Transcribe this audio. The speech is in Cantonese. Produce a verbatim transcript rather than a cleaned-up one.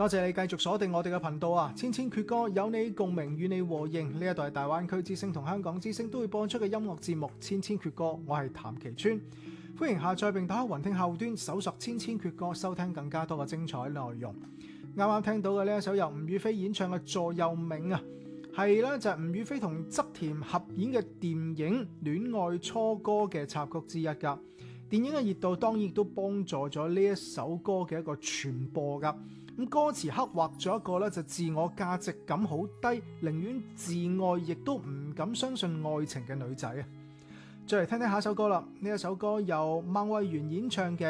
多謝你繼續鎖定我哋嘅頻道啊！千千闕歌，有你共鳴，與你和應。呢一代大灣區之聲同香港之聲都會播出嘅音樂節目《千千闕歌》，我係譚其川。歡迎下載並打開雲聽客戶端，搜索《千千闕歌》，收聽更加多嘅精彩內容。啱啱聽到嘅呢一首由吳雨霏演唱嘅《座右銘》啊，係咧就係吳雨霏同側田合演嘅電影《戀愛初歌》嘅插曲之一噶。電影嘅熱度當然亦都幫助咗呢一首歌嘅一個傳播噶。咁歌詞刻畫咗一個咧就自我價值感好低，寧願自愛亦都唔敢相信愛情嘅女仔啊！再嚟聽聽下一首歌啦，呢一首歌由孟慧圓演唱嘅